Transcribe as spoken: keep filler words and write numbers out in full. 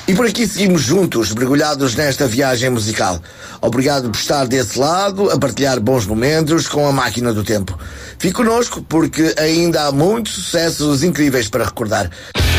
E por aqui seguimos juntos, mergulhados nesta viagem musical. Obrigado por estar desse lado, a partilhar bons momentos com a máquina do tempo. Fique connosco porque ainda há muitos sucessos incríveis para recordar.